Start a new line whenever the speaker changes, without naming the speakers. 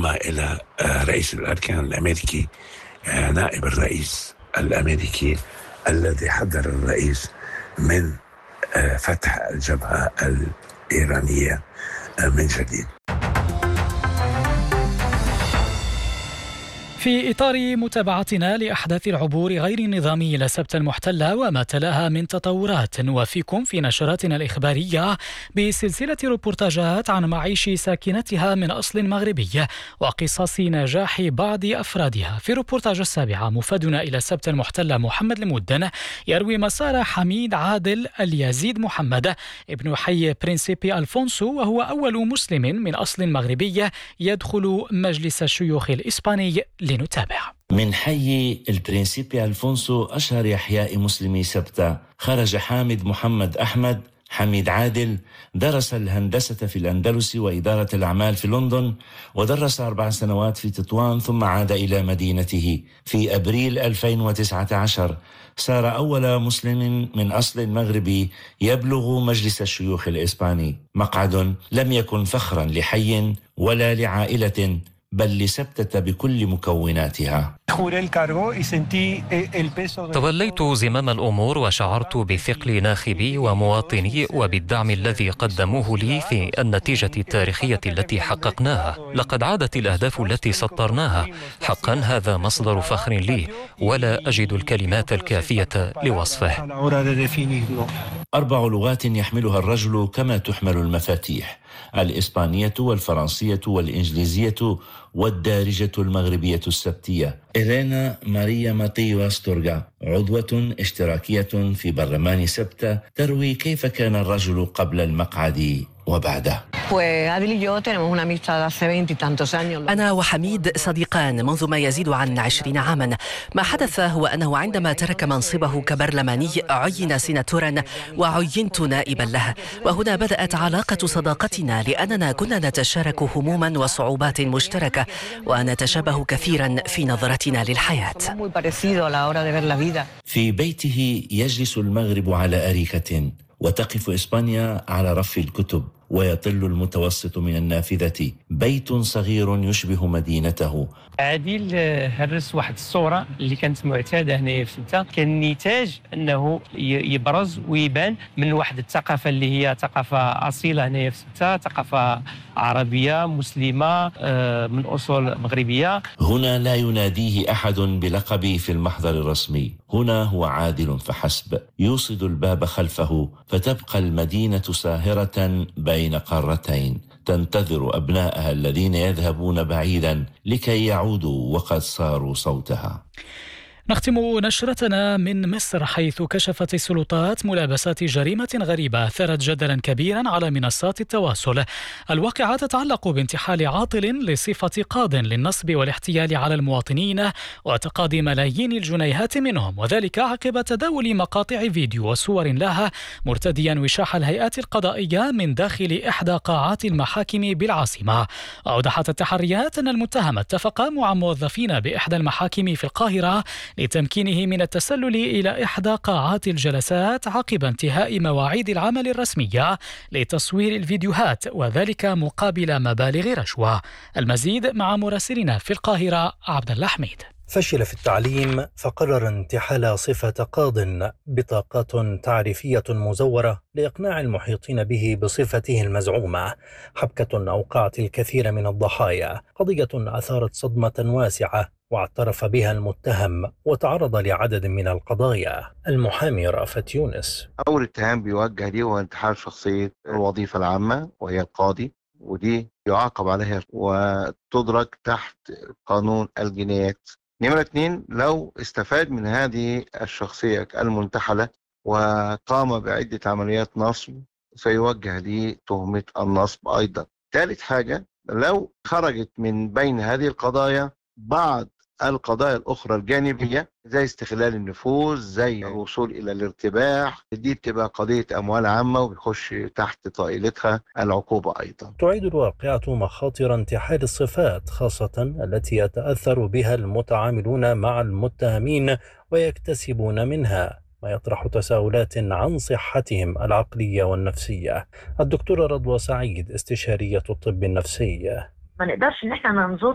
إلى رئيس الأركان الأمريكي، نائب الرئيس الأمريكي، الذي حذر الرئيس من فتح الجبهة الإيرانية من جديد.
في إطار متابعتنا لأحداث العبور غير النظامي إلى سبتة المحتلة وما تلاها من تطورات، نوافيكم في نشراتنا الإخبارية بسلسلة روبورتاجات عن معيش ساكنتها من أصل مغربي وقصص نجاح بعض أفرادها. في روبورتاج السابعة مفادنا إلى سبتة المحتلة محمد المدن يروي مسار حميد عادل اليزيد محمد ابن حي برينسيبي ألفونسو، وهو أول مسلم من أصل مغربي يدخل مجلس الشيوخ الإسباني. لنتابع.
من حي البرينسيبي ألفونسو أشهر أحياء مسلمي سبتة خرج حامد محمد أحمد حميد عادل، درس الهندسة في الأندلس وإدارة الأعمال في لندن، ودرس 4 سنوات في تطوان، ثم عاد إلى مدينته. في أبريل 2019 صار أول مسلم من أصل مغربي يبلغ مجلس الشيوخ الإسباني، مقعد لم يكن فخرا لحي ولا لعائلة بل لسبتة بكل مكوناتها.
توليت زمام الأمور وشعرت بثقل ناخبي ومواطني وبالدعم الذي قدموه لي في النتيجة التاريخية التي حققناها. لقد عادت الأهداف التي سطرناها، حقا هذا مصدر فخر لي ولا أجد الكلمات الكافية لوصفه.
4 لغات يحملها الرجل كما تحمل المفاتيح: الإسبانية والفرنسية والإنجليزية والدارجة المغربية السبتية. إلينا ماريا ماتيو أستورغا، عضوة اشتراكية في برلمان سبتة، تروي كيف كان الرجل قبل المقعد وبعده.
أنا وحميد صديقان منذ ما يزيد عن 20 عاما. ما حدث هو أنه عندما ترك منصبه كبرلماني عين سيناتورا وعينت نائبا له، وهنا بدأت علاقة صداقتنا لأننا كنا نتشارك هموما وصعوبات مشتركة ونتشابه كثيرا في نظرتنا للحياة.
في بيته يجلس المغرب على أريكة، وتقف إسبانيا على رف الكتب، ويطل المتوسط من النافذة. بيت صغير يشبه مدينته.
عادل هرس واحد الصورة اللي كانت معتادة هنا في سبتة، كان نتاج أنه يبرز ويبان من واحد الثقافة اللي هي ثقافة أصيلة هنا في سبتة، ثقافة عربية مسلمة من أصول مغربية.
هنا لا يناديه أحد بلقبه في المحضر الرسمي، هنا هو عادل فحسب. يوصد الباب خلفه، فتبقى المدينة ساهرة بين قارتين، تنتظر أبنائها الذين يذهبون بعيدا لكي يعودوا وقد صاروا صوتها.
نختم نشرتنا من مصر، حيث كشفت السلطات ملابسات جريمة غريبة أثارت جدلا كبيرا على منصات التواصل. الواقعة تتعلق بانتحال عاطل لصفة قاض للنصب والاحتيال على المواطنين وتقاضي ملايين الجنيهات منهم، وذلك عقب تداول مقاطع فيديو وصور لها مرتديا وشاح الهيئات القضائية من داخل إحدى قاعات المحاكم بالعاصمة. أوضحت التحريات أن المتهم اتفق مع موظفين بإحدى المحاكم في القاهرة لتمكينه من التسلل إلى إحدى قاعات الجلسات عقب انتهاء مواعيد العمل الرسمية لتصوير الفيديوهات، وذلك مقابل مبالغ رشوة. المزيد مع مراسلنا في القاهرة عبد الله حميد.
فشل في التعليم فقرر انتحال صفة قاض بطاقات تعريفية مزورة لإقناع المحيطين به بصفته المزعومة. حبكة أوقعت الكثير من الضحايا، قضية أثارت صدمة واسعة واعترف بها المتهم وتعرض لعدد من القضايا. المحامي رأفت يونس:
أول اتهام بيوجه ليه هو انتحال شخصية الوظيفة العامة وهي القاضي، ودي يعاقب عليها وتدرك تحت قانون الجنايات. نمرة 2، لو استفاد من هذه الشخصية المنتحلة وقام بعدة عمليات نصب سيوجه ليه تهمة النصب أيضا. ثالث حاجة، لو خرجت من بين هذه القضايا بعض القضايا الأخرى الجانبية زي استغلال النفوذ، زي الوصول إلى الارتباح، دي بتبقى قضية أموال عامة وبيخش تحت طائلتها العقوبة أيضا.
تعيد الواقعة مخاطر انتحال الصفات، خاصة التي يتأثر بها المتعاملون مع المتهمين ويكتسبون منها، ما يطرح تساؤلات عن صحتهم العقلية والنفسية. الدكتورة رضوى سعيد، استشارية الطب النفسي:
ما نقدرش ان احنا ننظر